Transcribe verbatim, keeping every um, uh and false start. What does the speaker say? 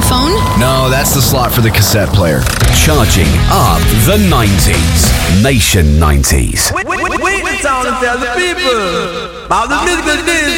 phone? No, that's the slot for the cassette player. Charging up the nineties. Nation nineties. Wait, wait, wait, wait the town and tell the people about the musical days